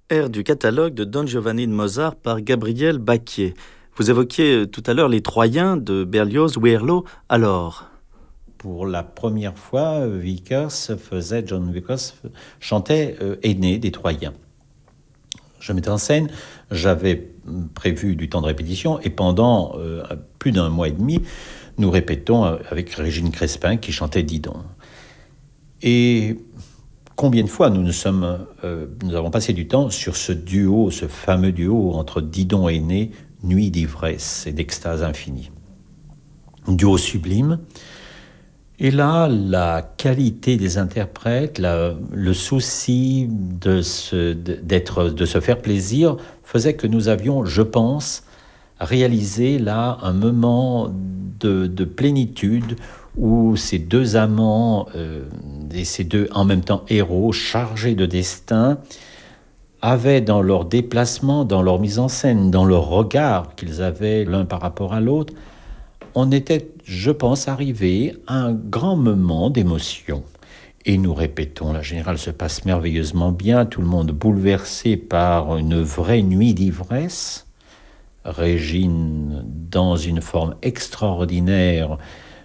Air du catalogue de Don Giovanni de Mozart par Gabriel Bacquier. Vous évoquiez tout à l'heure les Troyens de Berlioz ou Herlo. Alors, Pour la première fois, John Vickers chantait Aîné des Troyens. Je mettais en scène, j'avais prévu du temps de répétition et pendant plus d'un mois et demi, nous répétons avec Régine Crespin qui chantait Didon. Et combien de fois nous avons passé du temps sur ce duo, ce fameux duo entre Didon et Aîné, nuit d'ivresse et d'extase infinie. Un duo sublime. Et là, la qualité des interprètes, le souci de se faire plaisir faisait que nous avions, je pense, réalisé là un moment de plénitude où ces deux amants et ces deux en même temps héros chargés de destin avaient dans leur déplacement, dans leur mise en scène, dans leur regard qu'ils avaient l'un par rapport à l'autre, on était, je pense, arrivé à un grand moment d'émotion. Et nous répétons, la générale se passe merveilleusement bien, tout le monde bouleversé par une vraie nuit d'ivresse. Régine, dans une forme extraordinaire,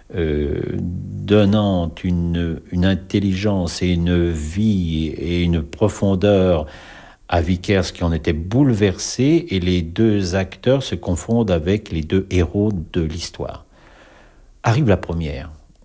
donnant une intelligence et une vie et une profondeur à Vickers qui en était bouleversé, et les deux acteurs se confondent avec les deux héros de l'histoire. Arrive la première.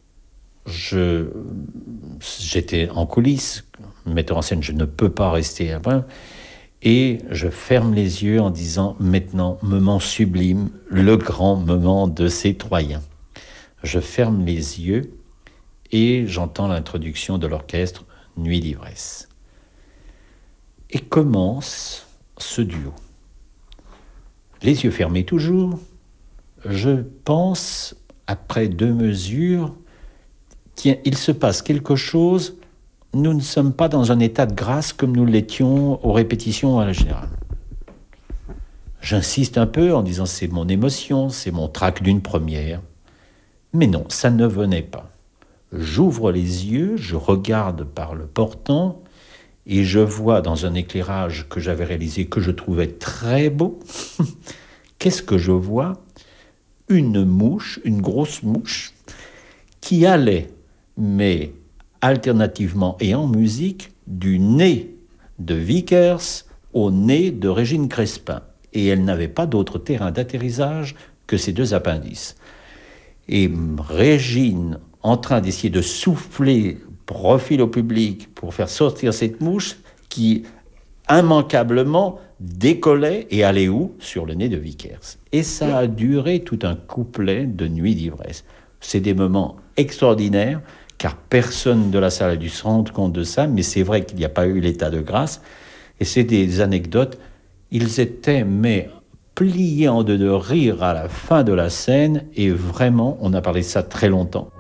J'étais en coulisses, metteur en scène, je ne peux pas rester là-bas, et je ferme les yeux en disant maintenant, moment sublime, le grand moment de ces Troyens. Je ferme les yeux et j'entends l'introduction de l'orchestre Nuit d'ivresse. Et commence ce duo. Les yeux fermés toujours, je pense, après deux mesures, tiens, il se passe quelque chose, nous ne sommes pas dans un état de grâce comme nous l'étions aux répétitions à la générale. J'insiste un peu en disant c'est mon émotion, c'est mon trac d'une première. Mais non, ça ne venait pas. J'ouvre les yeux, je regarde par le portant, et je vois dans un éclairage que j'avais réalisé, que je trouvais très beau, qu'est-ce que je vois ? Une mouche, une grosse mouche, qui allait, mais alternativement et en musique, du nez de Vickers au nez de Régine Crespin. Et elle n'avait pas d'autre terrain d'atterrissage que ces deux appendices. Et Régine, en train d'essayer de souffler profil au public pour faire sortir cette mouche qui immanquablement décollait et allait où ? Sur le nez de Vickers. Et ça a duré tout un couplet de Nuit d'ivresse. C'est des moments extraordinaires, car personne de la salle a dû se rendre compte de ça, mais c'est vrai qu'il n'y a pas eu l'état de grâce. Et c'est des anecdotes. Ils étaient, mais pliés en deux de rire à la fin de la scène, et vraiment, on a parlé de ça très longtemps.